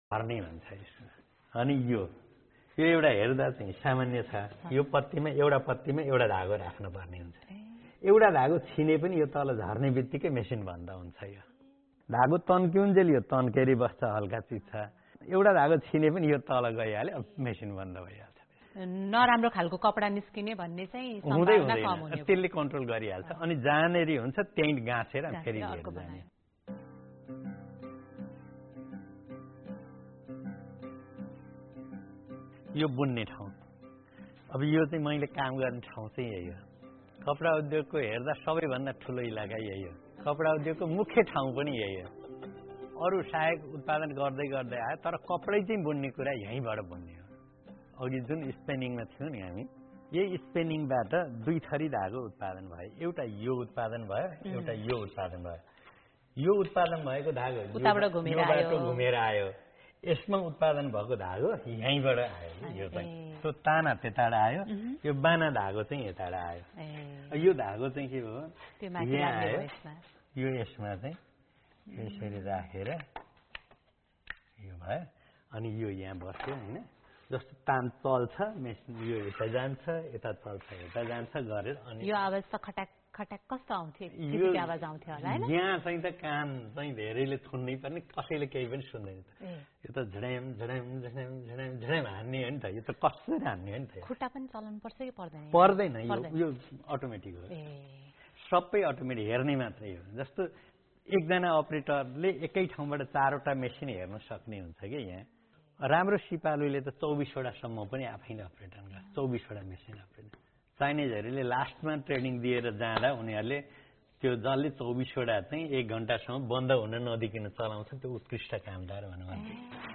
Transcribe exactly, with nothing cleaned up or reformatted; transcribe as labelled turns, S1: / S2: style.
S1: हर्ने भन्छ यसमा। अनि यो यो एउटा हेर्दा चाहिँ सामान्य छ। यो पत्तीमा एउटा पत्तीमा एउटा धागो राख्नुपर्ने हुन्छ। एउटा धागो छिने पनि यो तल झर्ने बित्तिकै मेसिन बन्द हुन्छ। यो धागो तन्किउन्जेल यो तन्केरी बस्छ, हल्का चिच्छ। एउटा धागो छिने पनि यो तल गइहाल्यो, मेसिन बन्द भइहाल्छ।
S2: नराम्रो खालको कपडा निस्किने भन्ने चाहिँ सम्भावना कम हुने,
S1: त्यसले कन्ट्रोल गरिहाल्छ। अनि जहाँनेरि हुन्छ त्यही गाँसेर फेरि लिएर जाने। यो बुन्ने ठाउँ। अब यो चाहिँ मैले काम गर्ने ठाउँ चाहिँ यही हो। कपडा उद्योगको हेर्दा सबैभन्दा ठुलो इलाका यही हो। कपडा उद्योगको मुख्य ठाउँ पनि यही हो। अरू सहायक उत्पादन गर्दै गर्दै आयो, तर कपडै चाहिँ बुन्ने कुरा यहीँबाट बुन्ने हो। अघि जुन स्पेनिङमा थियौँ नि हामी, यही स्पेनिङबाट दुई थरी धागो उत्पादन भयो। एउटा यो उत्पादन भयो, एउटा यो उत्पादन भयो। यो उत्पादन भएको धागो योबाट घुमेर आयो। यसमा उत्पादन भएको धागो यहीँबाट आयो। यो चाहिँ त्यो ताना त्यताबाट आयो, यो बाना धागो चाहिँ यताबाट आयो। यो धागो चाहिँ के हो, यहाँ आयो, यो यसमा चाहिँ यसरी राखेर यो भयो। अनि यो यहाँ बस्यो होइन, जस्तो तान चल्छ मेसिन, यो यता जान्छ, यता चल्छ, यता जान्छ गरेर। अनि
S2: यो आवाज त खटाक खटाक कस्तो आउँथ्यो, यो आवाज आउँथ्यो होला हैन।
S1: यहाँ चाहिँ त कान चाहिँ धेरैले थुन्नै पर्ने, कसैले केही पनि सुन्दैन त। यो त झड्याम झड्याम झड्याम झड्याम झड्याम हान्ने हो नि त। यो त कसरी हान्ने हो नि त।
S2: खुट्टा पनि चलाउनु पर्छ कि पर्दैन?
S1: पर्दैन, यो अटोमेटिक हो। सबै अटोमेटिक, हेर्ने मात्रै हो। जस्तो एकजना अपरेटरले एकै ठाउँबाट चारवटा मेसिन हेर्न सक्ने हुन्छ कि यहाँ। राम्रो सिपालुले त चौबिसवटासम्म पनि आफैले अपरेटन गर्छ, चौबिसवटा मेसिन अपरेट। चाइनिजहरूले लास्टमा ट्रेनिङ दिएर जाँदा उनीहरूले त्यो जसले चौबिसवटा चाहिँ एक घन्टासम्म बन्द हुन नदिकन चलाउँछ, त्यो उत्कृष्ट कामदार भनौँ।